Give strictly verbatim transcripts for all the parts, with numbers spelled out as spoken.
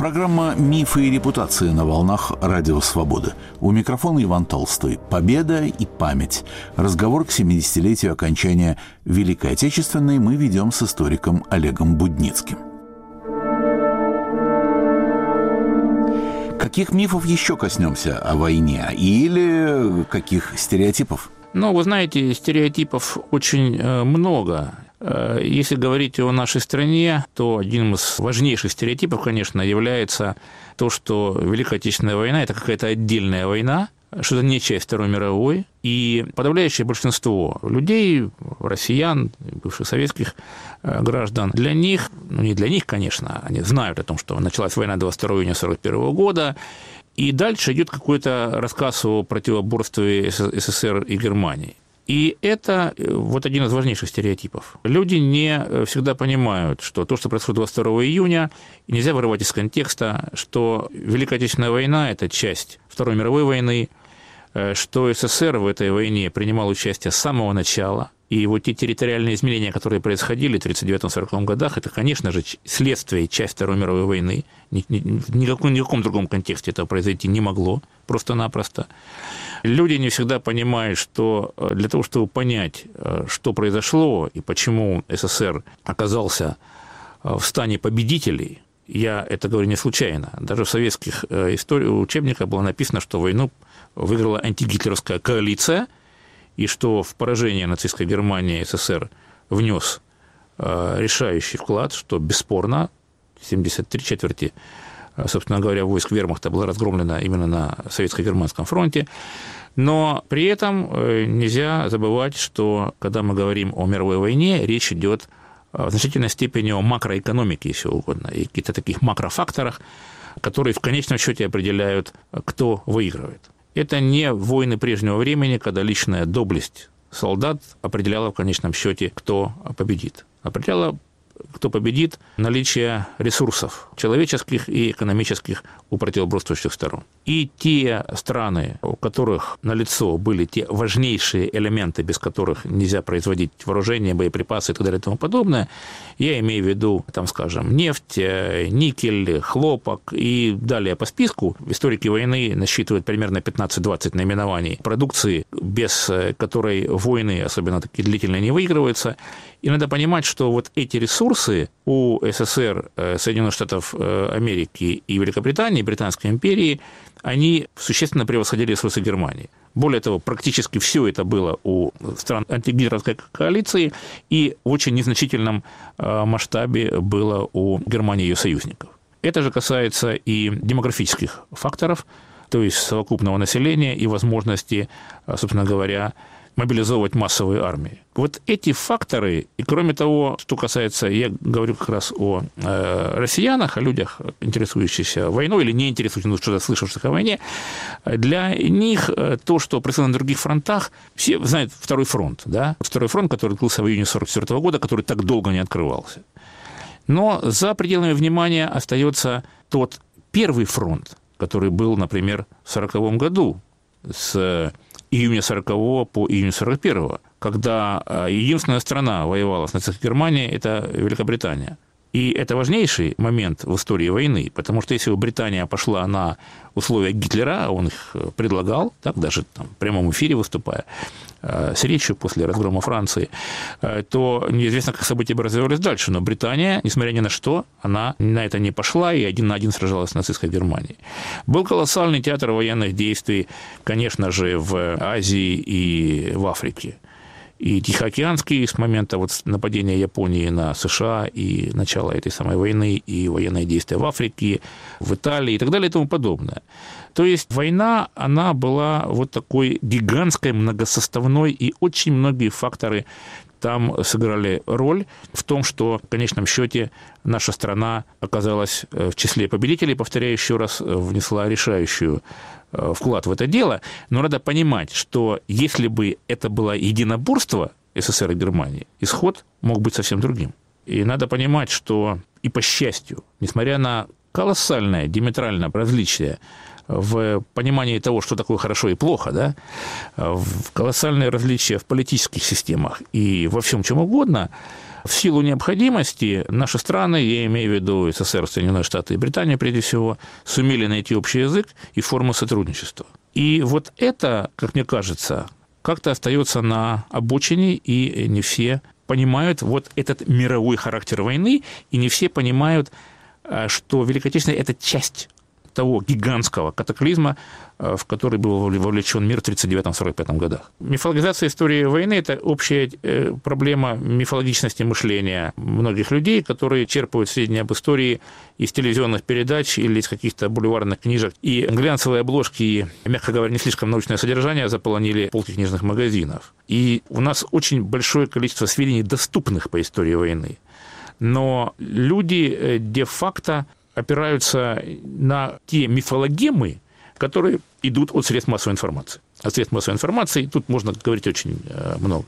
Программа «Мифы и репутации» на волнах Радио Свободы. У микрофона Иван Толстой. Победа и память. Разговор к семидесятилетию окончания Великой Отечественной мы ведем с историком Олегом Будницким. Каких мифов еще коснемся о войне? Или каких стереотипов? Ну, вы знаете, стереотипов очень много. Если говорить о нашей стране, то одним из важнейших стереотипов, конечно, является то, что Великая Отечественная война – это какая-то отдельная война, что это не часть Второй мировой, и подавляющее большинство людей, россиян, бывших советских граждан, для них, ну не для них, конечно, они знают о том, что началась война двадцать второго июня сорок первого года, и дальше идет какой-то рассказ о противоборстве СССР и Германии. И это вот один из важнейших стереотипов. Люди не всегда понимают, что то, что происходит двадцать второго июня, нельзя вырывать из контекста, что Великая Отечественная война – это часть Второй мировой войны, что СССР в этой войне принимал участие с самого начала, и вот те территориальные изменения, которые происходили в тридцать девятом — сороковом годах, это, конечно же, следствие, часть Второй мировой войны. Ни, ни, ни, в никаком другом контексте этого произойти не могло, просто-напросто. Люди не всегда понимают, что для того, чтобы понять, что произошло и почему СССР оказался в стане победителей, я это говорю не случайно. Даже в советских учебниках было написано, что войну выиграла антигитлеровская коалиция, и что в поражение нацистской Германии СССР внес решающий вклад, что бесспорно семьдесят три четверти, собственно говоря, войск вермахта было разгромлено именно на советско-германском фронте. Но при этом нельзя забывать, что когда мы говорим о мировой войне, речь идет в значительной степени о макроэкономике, если угодно, и каких-то таких макрофакторах, которые в конечном счете определяют, кто выигрывает. Это не войны прежнего времени, когда личная доблесть солдат определяла в конечном счете, кто победит. Определяла, кто победит, наличие ресурсов человеческих и экономических у противоборствующих сторон. И те страны, у которых налицо были те важнейшие элементы, без которых нельзя производить вооружение, боеприпасы и так далее и тому подобное, я имею в виду, там, скажем, нефть, никель, хлопок и далее по списку. Историки войны насчитывают примерно пятнадцать-двадцать наименований продукции, без которой войны, особенно такие длительные, не выигрываются. И надо понимать, что вот эти ресурсы у СССР, Соединенных Штатов Америки и Великобритании, Британской империи, они существенно превосходили ресурсы Германии. Более того, практически все это было у стран антигитлеровской коалиции, и в очень незначительном масштабе было у Германии и ее союзников. Это же касается и демографических факторов, то есть совокупного населения и возможности, собственно говоря, мобилизовывать массовые армии. Вот эти факторы, и кроме того, что касается, я говорю как раз о э, россиянах, о людях, интересующихся войной или не интересующихся, но что-то слышавших о войне, для них то, что происходит на других фронтах, все знают Второй фронт, да? Второй фронт, который открылся в июне сорок четвёртого года, который так долго не открывался. Но за пределами внимания остается тот первый фронт, который был, например, в сороковом году, с июня сорокового по июнь сорок первого, когда единственная страна воевала с нацистской Германией – это Великобритания. И это важнейший момент в истории войны, потому что если бы Британия пошла на условия Гитлера, он их предлагал, так, даже там, в прямом эфире выступая, с речью после разгрома Франции, то неизвестно, как события бы развивались дальше. Но Британия, несмотря ни на что, она на это не пошла и один на один сражалась с нацистской Германией. Был колоссальный театр военных действий, конечно же, в Азии и в Африке. И Тихоокеанский с момента вот нападения Японии на США и начала этой самой войны, и военные действия в Африке, в Италии и так далее и тому подобное. То есть война, она была вот такой гигантской, многосоставной, и очень многие факторы там сыграли роль в том, что в конечном счете наша страна оказалась в числе победителей, повторяю еще раз, внесла решающую вклад в это дело. Но надо понимать, что если бы это было единоборство СССР и Германии, исход мог быть совсем другим. И надо понимать, что и по счастью, несмотря на колоссальное диаметральное различие в понимании того, что такое хорошо и плохо, да, в колоссальные различия в политических системах и во всем чем угодно, В силу необходимости наши страны, я имею в виду СССР, Соединенные Штаты и Британия прежде всего, сумели найти общий язык и форму сотрудничества. И вот это, как мне кажется, как-то остается на обочине, и не все понимают вот этот мировой характер войны, и не все понимают, что Великая Отечественная – это часть того гигантского катаклизма, в который был вовлечен мир в тридцать девятом — сорок пятом годах. Мифологизация истории войны – это общая проблема мифологичности мышления многих людей, которые черпают сведения об истории из телевизионных передач или из каких-то бульварных книжек. И глянцевые обложки и, мягко говоря, не слишком научное содержание заполонили полки книжных магазинов. И у нас очень большое количество сведений, доступных по истории войны. Но люди де-факто опираются на те мифологемы, которые идут от средств массовой информации. От средств массовой информации тут можно говорить очень много.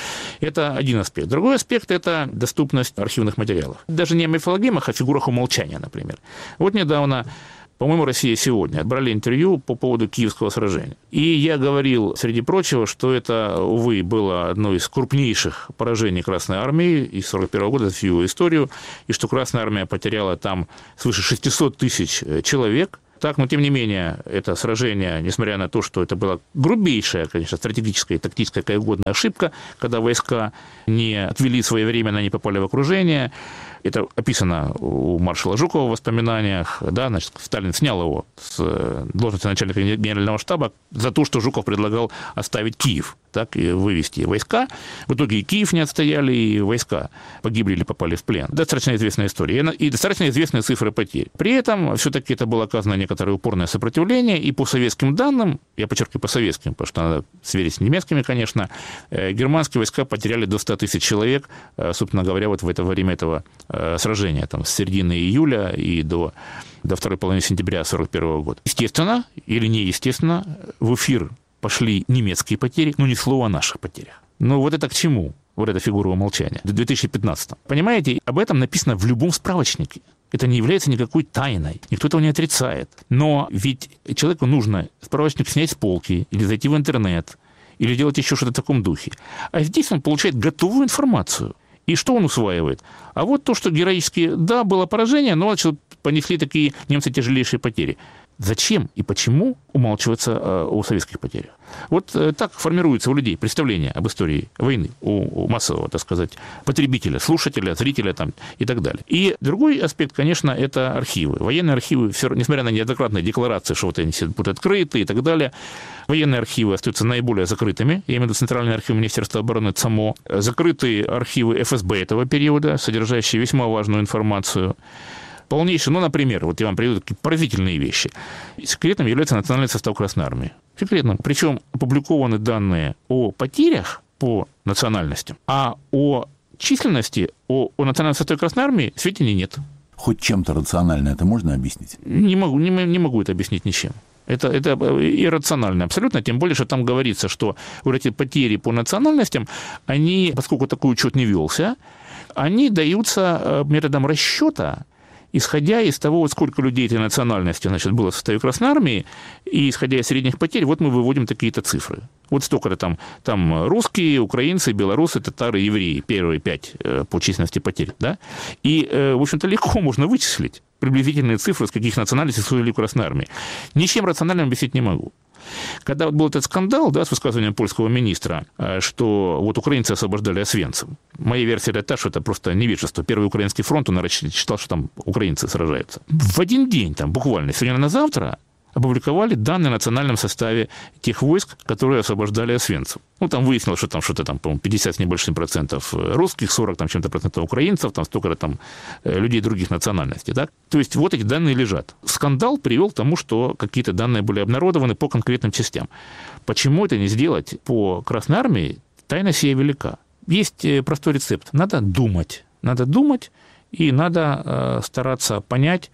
Это один аспект. Другой аспект – это доступность архивных материалов. Даже не о мифологемах, а о фигурах умолчания, например. Вот недавно, по-моему, «Россия сегодня» брали интервью по поводу Киевского сражения. И я говорил, среди прочего, что это, увы, было одно из крупнейших поражений Красной Армии из сорок первого года, за всю его историю, и что Красная Армия потеряла там свыше шестьсот тысяч человек. Так, но тем не менее, это сражение, несмотря на то, что это была грубейшая, конечно, стратегическая и тактическая, какая угодно ошибка, когда войска не отвели своевременно, не попали в окружение. Это описано у маршала Жукова в воспоминаниях. Да, значит, Сталин снял его с должности начальника генерального штаба за то, что Жуков предлагал оставить Киев, так, и вывести войска. В итоге и Киев не отстояли, и войска погибли или попали в плен. Достаточно известная история. И достаточно известные цифры потерь. При этом все-таки это было оказано некоторое упорное сопротивление, и по советским данным, я подчеркиваю, по советским, потому что надо сверить с немецкими, конечно, германские войска потеряли до ста тысяч человек, собственно говоря, вот в это время этого сражения, там, с середины июля и до, до второй половины сентября сорок первого года. Естественно, или неестественно, в эфир пошли немецкие потери, но ни слова о наших потерях. Ну, вот это к чему? Вот эта фигура умолчания. В две тысячи пятнадцатом. Понимаете, об этом написано в любом справочнике. Это не является никакой тайной. Никто этого не отрицает. Но ведь человеку нужно справочник снять с полки или зайти в интернет, или делать еще что-то в таком духе. А здесь он получает готовую информацию. И что он усваивает? А вот то, что героически, да, было поражение, но понесли такие немцы тяжелейшие потери. Зачем и почему умалчиваться о советских потерях? Вот так формируется у людей представление об истории войны, у массового, так сказать, потребителя, слушателя, зрителя там, и так далее. И другой аспект, конечно, это архивы. Военные архивы, все, несмотря на неоднократные декларации, что вот они все будут открыты и так далее, военные архивы остаются наиболее закрытыми. Я имею в виду Центральный архив Министерства обороны ЦАМО, закрытые архивы эф эс бэ этого периода, содержащие весьма важную информацию. Полнейший, ну, например, вот я вам приведу такие поразительные вещи. Секретным является национальный состав Красной Армии. Секретным. Причем опубликованы данные о потерях по национальностям, а о численности, о, о национальном составе Красной Армии сведений нет. Хоть чем-то рационально это можно объяснить? Не могу, не, не могу это объяснить ничем. Это, это иррационально абсолютно, тем более, что там говорится, что вот эти потери по национальностям, они, поскольку такой учет не велся, они даются методом расчета, исходя из того, вот сколько людей этой национальности, значит, было в составе Красной Армии, и исходя из средних потерь, вот мы выводим такие-то цифры. Вот столько-то там, там русские, украинцы, белорусы, татары, евреи, первые пять по численности потерь, да? И, в общем-то, легко можно вычислить приблизительные цифры, с каких национальностей служили в Красной Армии. Ничем рациональным объяснить не могу. Когда вот был этот скандал, да, с высказыванием польского министра, что вот украинцы освобождали Освенцим, моя версия это та, что это просто невежество. Первый украинский фронт, он считал, что там украинцы сражаются. В один день, там, буквально, сегодня на завтра, опубликовали данные о национальном составе тех войск, которые освобождали Освенцим. Ну, там выяснилось, что там что-то там, по-моему, пятьдесят с небольшим процентов русских, сорок там чем-то процентов украинцев, там столько-то там людей других национальностей, да? То есть вот эти данные лежат. Скандал привел к тому, что какие-то данные были обнародованы по конкретным частям. Почему это не сделать по Красной Армии? Тайна сия велика. Есть простой рецепт. Надо думать. Надо думать, и надо э, стараться понять,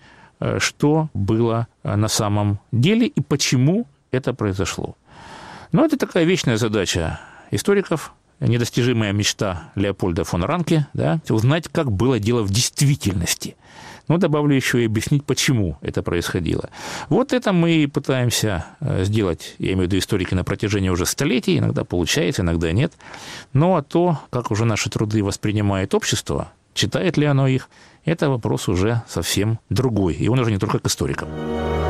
что было на самом деле и почему это произошло. Но это такая вечная задача историков, недостижимая мечта Леопольда фон Ранке, да, узнать, как было дело в действительности. но добавлю еще и объяснить, почему это происходило. Вот это мы и пытаемся сделать, я имею в виду историки, на протяжении уже столетий, иногда получается, иногда нет. Но то, как уже наши труды воспринимает общество, читает ли оно их, это вопрос уже совсем другой, и он уже не только к историкам.